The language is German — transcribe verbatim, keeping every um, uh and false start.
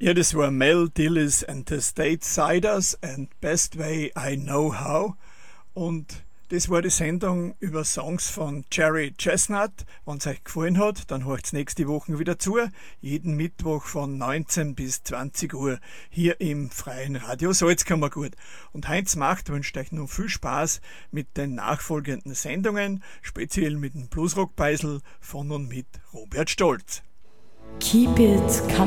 Ja, das war Mel Tillis and the Statesiders and Best Way I Know How. Und das war die Sendung über Songs von Jerry Chestnut. Wenn es euch gefallen hat, dann hört's nächste Woche wieder zu. Jeden Mittwoch von neunzehn bis zwanzig Uhr hier im freien Radio Salzkammergut. Und Heinz Macht wünscht euch noch viel Spaß mit den nachfolgenden Sendungen, speziell mit dem Bluesrock-Beisel von und mit Robert Stolz. Keep it